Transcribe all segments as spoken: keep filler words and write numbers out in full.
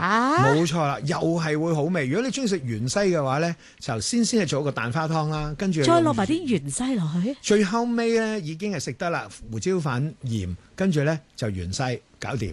啊， 冇錯啦，又係會好味。如果你中意食芫茜嘅話咧，就先先係做一個蛋花湯啦，跟住再落埋啲芫茜落去。 最後尾咧已經係食得啦，胡椒粉、鹽，跟住咧就芫茜，搞掂。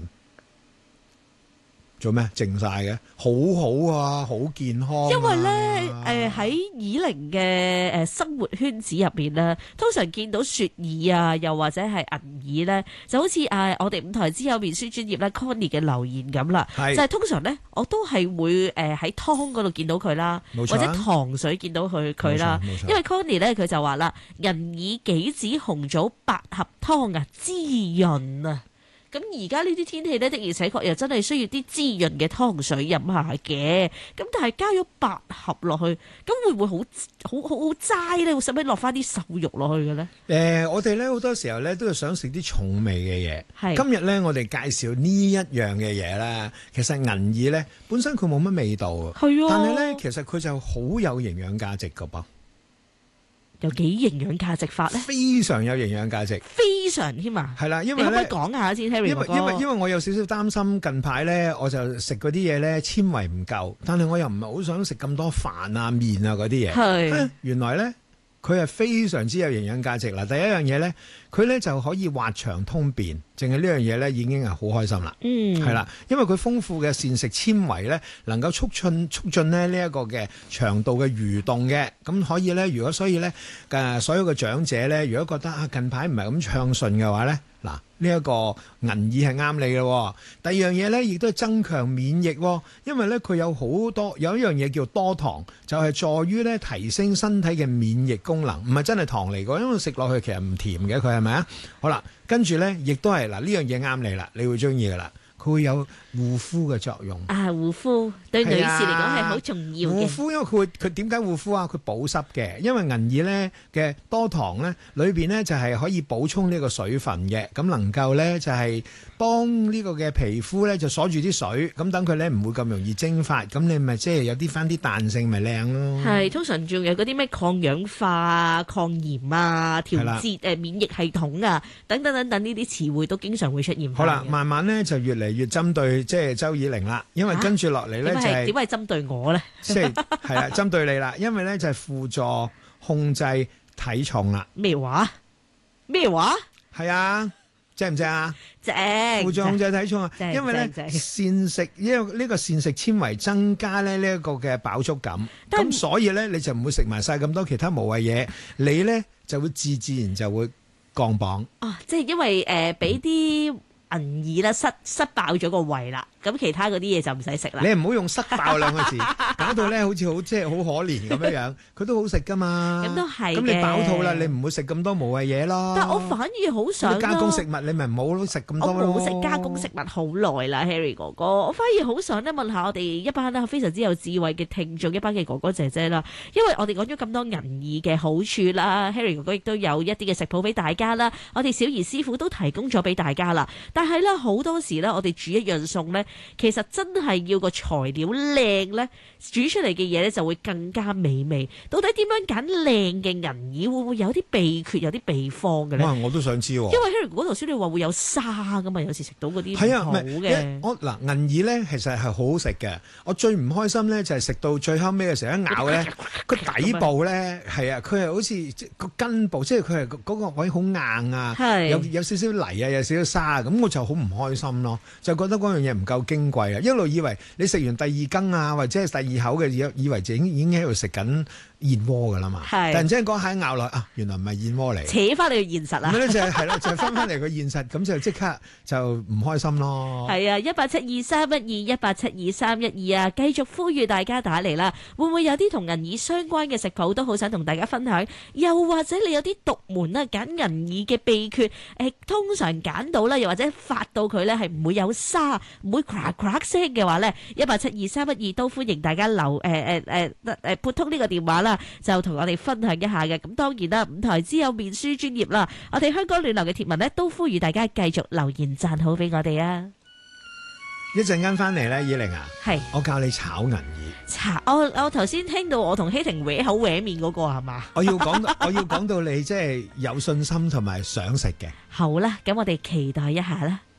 做咩？靜晒嘅，好好啊，好健康啊。 因為咧，誒喺以寧嘅誒生活圈子入邊咧，通常見到雪耳啊，又或者係銀耳咧，就好似誒我哋五台之友面書專頁咧 Connie 嘅留言咁啦，就係通常咧我都係會誒喺湯嗰度見到佢啦，或者糖水見到佢佢啦，因為 Connie 咧佢就話啦，銀耳杞子紅棗百合湯啊，滋潤啊。咁而家呢啲天氣咧，的而且確又真係需要啲滋潤嘅湯水飲下嘅。咁但係加咗百合落去，咁會唔會好好好好齋咧？會使唔使落翻啲瘦肉落去嘅咧？ 誒、呃，我哋咧好多時候咧都係想食啲重味嘅嘢。今日咧我哋介紹呢一樣嘅嘢咧，其實銀耳咧本身佢冇乜味道，係啊，但係咧其實佢就好有營養價值㗎噃。 有幾營養價值法咧？ 非常有營養價值， 非常添啊！ 係啦，因為你可唔可以講下先 Harry 哥哥？ 因為因為因為我有少少擔心近排咧，我就食嗰啲嘢咧纖維唔夠，但係我又唔係好想食咁多飯啊麵啊嗰啲嘢。係原來咧，佢係非常之有營養價值啦。第一樣嘢咧，佢咧就可以滑腸通便，淨係呢樣嘢咧已經係好開心啦。嗯，係啦，因為佢豐富嘅膳食纖維咧，能夠促進促進咧呢一個嘅腸道嘅蠕動嘅，咁可以咧，如果所以咧嘅所有嘅長者咧，如果覺得啊近排唔係咁暢順嘅話咧，嗱呢一個銀耳係啱你嘅。第二樣嘢咧，亦都係增強免疫，因為咧佢有好多有一樣嘢叫多糖，就係助於咧提升身體嘅免疫功能，唔係真係糖嚟嘅，因為食落去其實唔甜嘅，佢係咪啊？好啦，跟住咧亦都係嗱呢樣嘢啱你啦，你會中意噶啦。佢會有護膚嘅作用啊！護膚對女士嚟講係好重要嘅。護膚因為佢會佢點解護膚啊？佢保濕嘅，因為銀耳咧嘅多糖咧裏邊咧就係可以補充呢個水分嘅，咁能夠咧就係幫呢個嘅皮膚咧就鎖住啲水，咁等佢咧唔會咁容易蒸發，咁你咪即係有啲翻啲彈性咪靚咯。係通常仲有嗰啲咩抗氧化啊、抗炎啊、調節誒免疫系統啊等等等等呢啲詞彙都經常會出現。好啦， 慢慢咧就越嚟越針對即係周以玲啦，因為跟住落嚟咧就係點解針對我咧？ 即係係啦，針對你啦，因為咧就係輔助控制體重啦。 咩話？咩話？ 係啊，正唔正啊？ 正。 輔助控制體重啊， 正因為咧膳食因為呢個膳食纖維增加咧呢一個嘅飽足感，咁所以咧你就唔會食埋晒咁多其他無謂嘢，你咧就會自自然就會降磅。 哦，即係因為誒俾啲銀耳啦，塞塞爆咗個胃啦，咁其他嗰啲嘢就唔使食啦。 你唔好用塞爆兩個字，搞到咧好似好即係好可憐咁樣樣，佢都好食噶嘛。咁都係。咁你飽肚啦，你唔會食咁多無謂嘢咯。 但係我反而好想加工食物，你咪唔好食咁多咯。 我冇食加工食物好耐啦 ，Harry 哥哥，我反而好想咧問下我哋一班咧非常之有智慧嘅聽眾，一班嘅哥哥姐姐啦，因為我哋講咗咁多銀耳嘅好處啦 ，Harry 哥哥亦都有一啲嘅食譜俾大家啦，我哋小儀師傅都提供咗俾大家啦。但係咧好多時咧，我哋煮一樣餸咧，其實真係要個材料靚咧，煮出嚟嘅嘢咧就會更加美味。到底點樣揀靚嘅銀耳，會唔會有啲秘訣、有啲秘方嘅咧？ 哇！我都想知喎。因為 Harry 哥哥頭先你話會有沙噶嘛，有時食到嗰啲唔好嘅。 我嗱銀耳咧，其實係好好食嘅。我最唔開心咧，就係食到最後尾嘅時候一咬咧，個底部咧係啊，佢係好似個根部，即係佢係嗰個位好硬啊，有有少少泥啊，有少少沙啊，咁我就好唔開心咯，就覺得嗰樣嘢唔夠矜貴啊！一路以為你食完第二羹啊，或者係第二口嘅，以以為自己已經喺度食緊燕窩噶啦嘛，突然之間嗰下咬落啊，原來唔係燕窩嚟， 扯翻你去現實啊！ 咁咧就係係咯，就係翻翻嚟個現實，咁就即刻就唔開心咯。係啊， 一八七二三一二一八七二三一二啊，繼續呼籲大家打嚟啦！會唔會有啲同銀耳相關嘅食譜都好想同大家分享？又或者你有啲獨門啊，揀銀耳嘅秘訣？誒，通常揀到啦，又或者發到佢咧係唔會有沙，唔會 crack crack 聲嘅話咧，一八七二三一二都歡迎大家留誒誒誒誒撥通呢個電話啦。就同我哋分享一下嘅，咁當然啦，五台之友面書專頁啦，我哋香港暖流嘅貼文呢，都呼籲大家繼續留言讚好俾我哋啊！ 一陣間翻嚟咧，以玲啊， 係我教你炒銀耳。 炒我我頭先聽到我同希婷搲口搲面嗰個係嘛？ 我要講我要講到你即係有信心同埋想食嘅。 好啦，咁我哋期待一下啦。